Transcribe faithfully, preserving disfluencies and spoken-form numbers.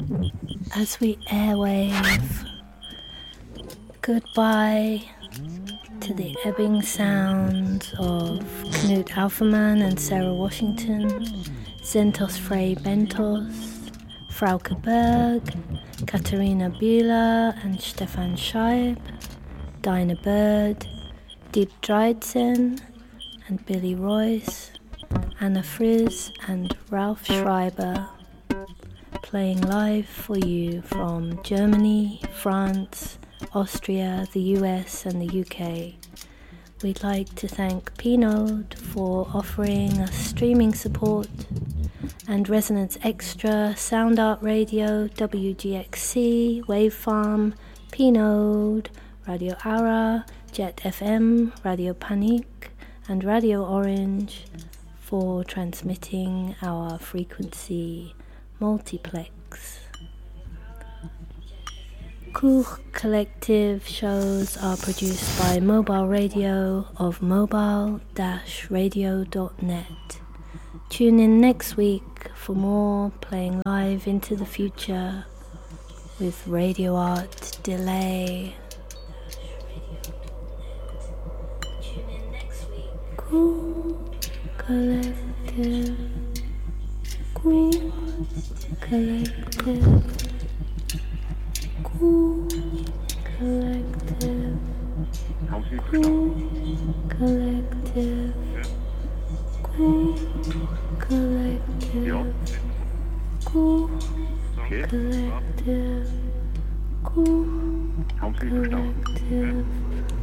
as we airwave goodbye to the ebbing sounds of Knut Alferman and Sarah Washington, Zentos Frey Bentos, Frauke Berg, Katharina Bühler and Stefan Scheib, Dinah Bird, Deep Dreitzen and Billy Royce, Anna Frizz and Ralph Schreiber, playing live for you from Germany, France, Austria, the U S and the U K. We'd like to thank P-Node for offering us streaming support, and Resonance Extra, Sound Art Radio, W G X C, Wavefarm, P-Node, Radio Ara, Jet F M, Radio Panique and Radio Orange for transmitting our frequency multiplex. Cool Collective shows are produced by Mobile Radio of mobile dash radio dot net. Tune in next week for more playing live into the future with Radio Art Delay. Cool Collective, Cool Collective, Cool Collective, Cool